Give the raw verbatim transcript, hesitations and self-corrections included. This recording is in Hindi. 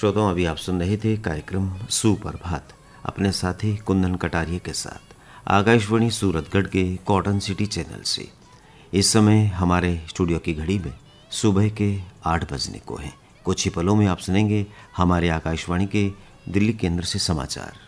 श्रोताओं, अभी आप सुन रहे थे कार्यक्रम सुप्रभात अपने साथी कुंदन कटारिया के साथ आकाशवाणी सूरतगढ़ के कॉटन सिटी चैनल से। इस समय हमारे स्टूडियो की घड़ी में सुबह के आठ बजने को हैं। कुछ ही पलों में आप सुनेंगे हमारे आकाशवाणी के दिल्ली केंद्र से समाचार।